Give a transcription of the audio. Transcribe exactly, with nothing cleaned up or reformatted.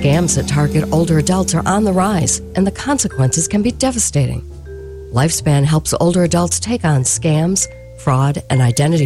Scams that target older adults are on the rise, and the consequences can be devastating. Lifespan helps older adults take on scams, fraud, and identity